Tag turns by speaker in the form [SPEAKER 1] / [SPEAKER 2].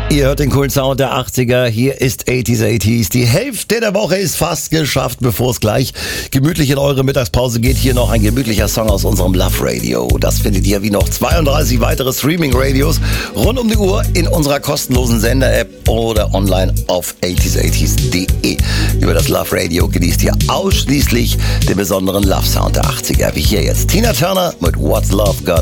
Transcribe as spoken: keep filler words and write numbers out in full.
[SPEAKER 1] Ihr hört den coolen Sound der achtziger. Hier ist achtziger achtziger. Die Hälfte der Woche ist fast geschafft, bevor es gleich gemütlich in eure Mittagspause geht. Hier noch ein gemütlicher Song aus unserem Love Radio. Das findet ihr wie noch zweiunddreißig weitere Streaming-Radios rund um die Uhr in unserer kostenlosen Sender-App oder online auf achtziger achtziger punkt de. Über das Love Radio genießt ihr ausschließlich den besonderen Love-Sound der achtziger. Wie hier jetzt Tina Turner mit What's Love Got